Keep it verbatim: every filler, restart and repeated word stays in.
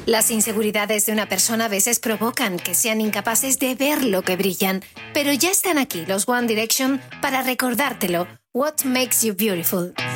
Las inseguridades de una persona a veces provocan que sean incapaces de ver lo que brillan, pero ya están aquí los One Direction para recordártelo. What makes you beautiful?